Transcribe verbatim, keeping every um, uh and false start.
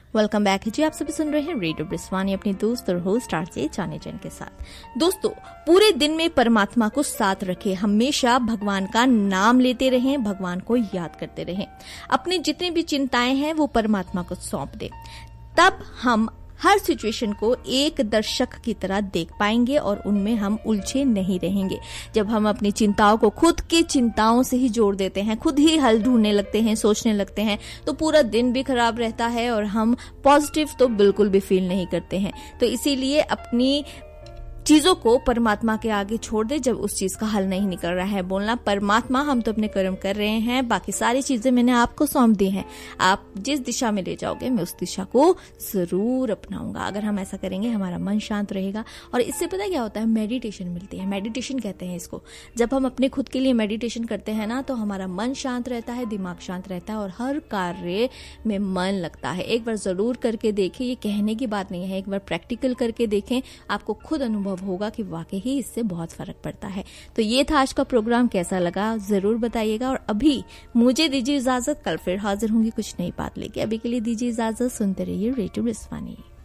Welcome back जी। आप सभी सुन रहे हैं रेडियो ब्रिस्वानी अपनी दोस्त और होस्ट आरजे जाने जन के साथ। दोस्तों, पूरे दिन में परमात्मा को साथ रखें, हमेशा भगवान का नाम लेते रहें, भगवान को याद करते रहें। अपनी जितनी भी चिंताएं हैं वो परमात्मा को सौंप दें, तब हम हर सिचुएशन को एक दर्शक की तरह देख पाएंगे और उनमें हम उलझे नहीं रहेंगे। जब हम अपनी चिंताओं को खुद की चिंताओं से ही जोड़ देते हैं, खुद ही हल ढूंढने लगते हैं, सोचने लगते हैं, तो पूरा दिन भी खराब रहता है और हम पॉजिटिव तो बिल्कुल भी फील नहीं करते हैं। तो इसीलिए अपनी चीजों को परमात्मा के आगे छोड़ दे जब उस चीज का हल नहीं निकल रहा है। बोलना, परमात्मा हम तो अपने कर्म कर रहे हैं, बाकी सारी चीजें मैंने आपको सौंप दी हैं, आप जिस दिशा में ले जाओगे मैं उस दिशा को जरूर अपनाऊंगा। अगर हम ऐसा करेंगे हमारा मन शांत रहेगा और इससे पता क्या होता है, मेडिटेशन मिलती है। मेडिटेशन कहते हैं इसको। जब हम अपने खुद के लिए मेडिटेशन करते हैं ना, तो हमारा मन शांत रहता है, दिमाग शांत रहता है और हर कार्य में मन लगता है। एक बार जरूर करके देखें, ये कहने की बात नहीं है, एक बार प्रैक्टिकल करके देखें, आपको खुद अनुभव होगा कि वाकई ही इससे बहुत फर्क पड़ता है। तो ये था आज का प्रोग्राम, कैसा लगा जरूर बताइएगा। और अभी मुझे दीजिए इजाजत, कल फिर हाजिर होंगी कुछ नई बात लेके। अभी के लिए दीजिए इजाजत, सुनते रहिए रेडियो ब्रिस्वानी।